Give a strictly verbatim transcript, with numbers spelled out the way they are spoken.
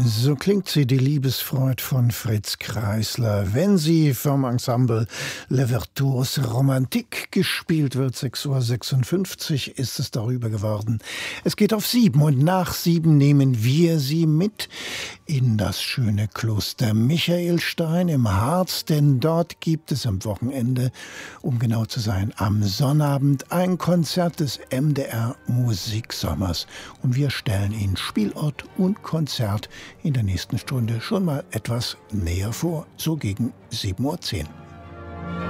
So klingt sie, die Liebesfreud von Fritz Kreisler. Wenn sie vom Ensemble Le Virtuose Romantique gespielt wird, sechs Uhr sechsundfünfzig ist es darüber geworden. Es geht auf sieben und nach sieben nehmen wir sie mit in das schöne Kloster Michaelstein im Harz, denn dort gibt es am Wochenende, um genau zu sein, am Sonnabend ein Konzert des M D R Musiksommers. Und wir stellen Ihnen Spielort und Konzert in der nächsten Stunde schon mal etwas näher vor, so gegen sieben Uhr zehn.